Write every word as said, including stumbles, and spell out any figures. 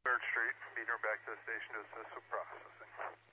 third Street, meeting her back to the station to assist with processing.